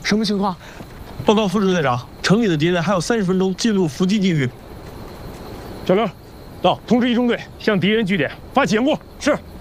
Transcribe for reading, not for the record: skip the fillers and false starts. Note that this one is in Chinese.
什么情况？ 报告副支队长，城里的敌人还有30分钟进入伏击地域。 小刘，到通知一中队向敌人据点发起掩护。 是。